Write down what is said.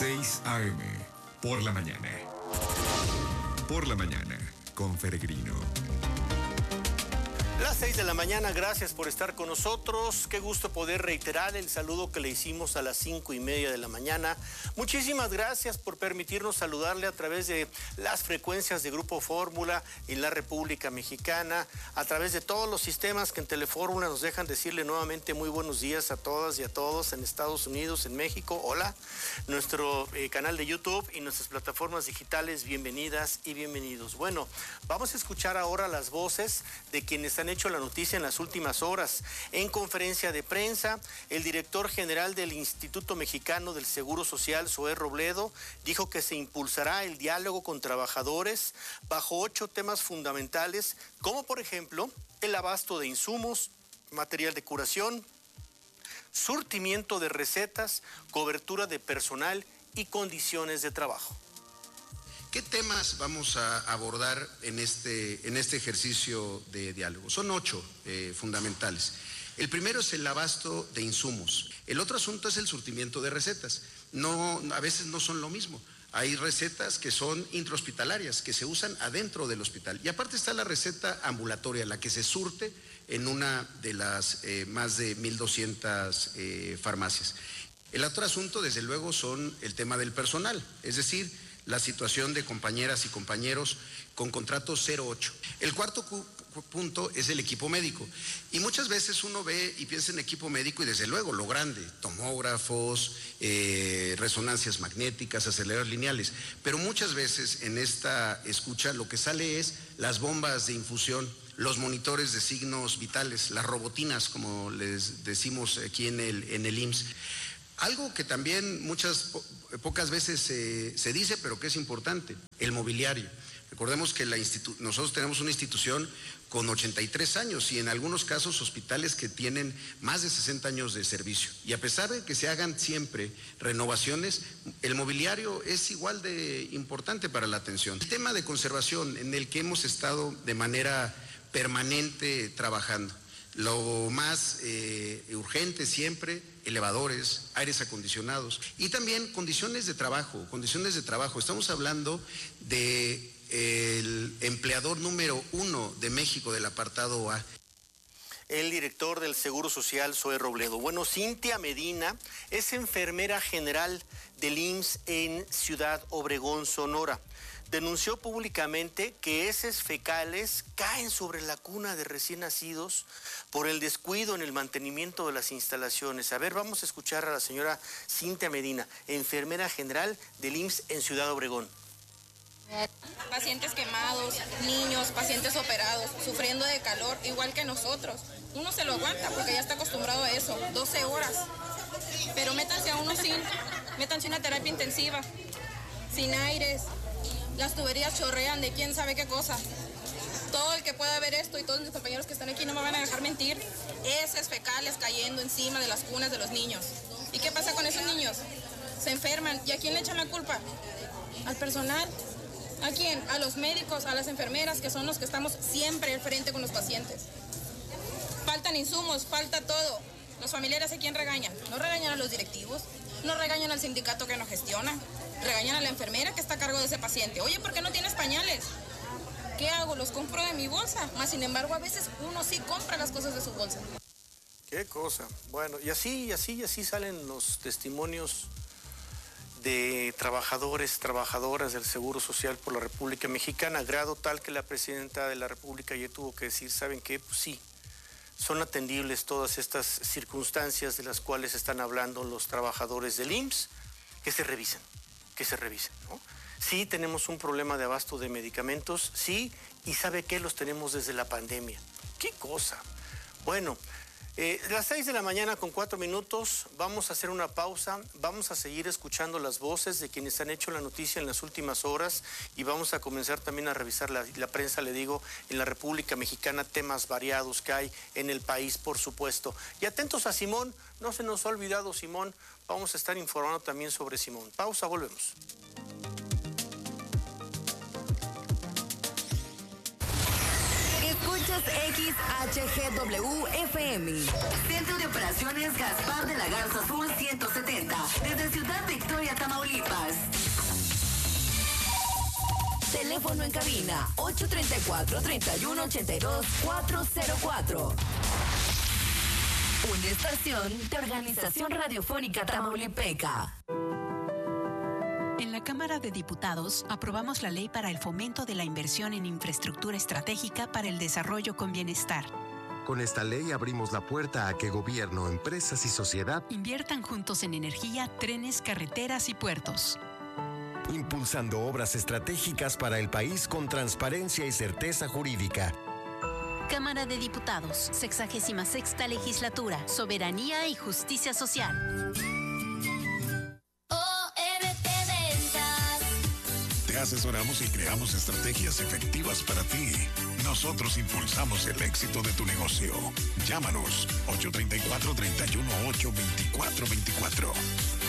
6 a.m. por la mañana. Por la mañana, con Peregrino. Las 6 de la mañana, gracias por estar con nosotros. Qué gusto poder reiterar el saludo que le hicimos a las 5:30 de la mañana. Muchísimas gracias por permitirnos saludarle a través de las frecuencias de Grupo Fórmula en la República Mexicana, a través de todos los sistemas que en Telefórmula nos dejan decirle nuevamente muy buenos días a todas y a todos en Estados Unidos, en México. Hola, nuestro canal de YouTube y nuestras plataformas digitales, bienvenidas y bienvenidos. Bueno, vamos a escuchar ahora las voces de quienes han hecho la noticia en las últimas horas. En conferencia de prensa, el director general del Instituto Mexicano del Seguro Social, Zoé Robledo, dijo que se impulsará el diálogo con trabajadores bajo 8 temas fundamentales, como por ejemplo el abasto de insumos, material de curación, surtimiento de recetas, cobertura de personal y condiciones de trabajo. ¿Qué temas vamos a abordar en este ejercicio de diálogo? Son 8 fundamentales. El primero es el abasto de insumos. El otro asunto es el surtimiento de recetas. A veces no son lo mismo. Hay recetas que son intrahospitalarias, que se usan adentro del hospital. Y aparte está la receta ambulatoria, la que se surte en una de las más de 1,200 farmacias. El otro asunto, desde luego, son el tema del personal, es decir, la situación de compañeras y compañeros con contrato 08. El cuarto punto es el equipo médico. Y muchas veces uno ve y piensa en equipo médico y desde luego lo grande, tomógrafos, resonancias magnéticas, aceleradores lineales. Pero muchas veces en esta escucha lo que sale es las bombas de infusión, los monitores de signos vitales, las robotinas, como les decimos aquí en el IMSS. Algo que también pocas veces se dice, pero que es importante, el mobiliario. Recordemos que nosotros tenemos una institución con 83 años y en algunos casos hospitales que tienen más de 60 años de servicio. Y a pesar de que se hagan siempre renovaciones, el mobiliario es igual de importante para la atención. El tema de conservación en el que hemos estado de manera permanente trabajando. Lo más urgente siempre, elevadores, aires acondicionados y también condiciones de trabajo. Estamos hablando del empleador número 1 de México del apartado A. El director del Seguro Social, Zoé Robledo. Bueno, Cintia Medina es enfermera general del IMSS en Ciudad Obregón, Sonora. Denunció públicamente que heces fecales caen sobre la cuna de recién nacidos por el descuido en el mantenimiento de las instalaciones. A ver, vamos a escuchar a la señora Cintia Medina, enfermera general del IMSS en Ciudad Obregón. Pacientes quemados, niños, pacientes operados, sufriendo de calor, igual que nosotros. Uno se lo aguanta porque ya está acostumbrado a eso, 12 horas. Pero métanse una terapia intensiva, sin aires. Las tuberías chorrean de quién sabe qué cosa. Todo el que pueda ver esto y todos mis compañeros que están aquí no me van a dejar mentir. Heces fecales cayendo encima de las cunas de los niños. ¿Y qué pasa con esos niños? Se enferman. ¿Y a quién le echan la culpa? ¿Al personal? ¿A quién? A los médicos, a las enfermeras, que son los que estamos siempre al frente con los pacientes. Faltan insumos, falta todo. Los familiares, ¿a quién regañan? No regañan a los directivos, no regañan al sindicato que nos gestiona. Regañan a la enfermera que está a cargo de ese paciente. Oye, ¿por qué no tienes pañales? ¿Qué hago? ¿Los compro de mi bolsa? Más sin embargo, a veces uno sí compra las cosas de su bolsa. Qué cosa. Bueno, y así salen los testimonios de trabajadores, trabajadoras del Seguro Social por la República Mexicana, a grado tal que la presidenta de la República ya tuvo que decir, ¿saben qué? Pues sí, son atendibles todas estas circunstancias de las cuales están hablando los trabajadores del IMSS, que se revisen, ¿no? Sí, tenemos un problema de abasto de medicamentos, sí, y ¿sabe qué? Los tenemos desde la pandemia. ¡Qué cosa! Bueno, las 6 de la mañana con 4 minutos, vamos a hacer una pausa, vamos a seguir escuchando las voces de quienes han hecho la noticia en las últimas horas y vamos a comenzar también a revisar la prensa, le digo, en la República Mexicana, temas variados que hay en el país, por supuesto. Y atentos a Simón, no se nos ha olvidado Simón, vamos a estar informando también sobre Simón. Pausa, volvemos. Escuchas XHGW-FM. Centro de Operaciones Gaspar de la Garza Sur 170. Desde Ciudad Victoria, Tamaulipas. Teléfono en cabina 834-3182-404. Una estación de Organización Radiofónica Tamaulipeca. En la Cámara de Diputados aprobamos la ley para el fomento de la inversión en infraestructura estratégica para el desarrollo con bienestar. Con esta ley abrimos la puerta a que gobierno, empresas y sociedad inviertan juntos en energía, trenes, carreteras y puertos. Impulsando obras estratégicas para el país con transparencia y certeza jurídica. Cámara de Diputados, 66ª Legislatura, Soberanía y Justicia Social. Te asesoramos y creamos estrategias efectivas para ti. Nosotros impulsamos el éxito de tu negocio. Llámanos 834-318-2424.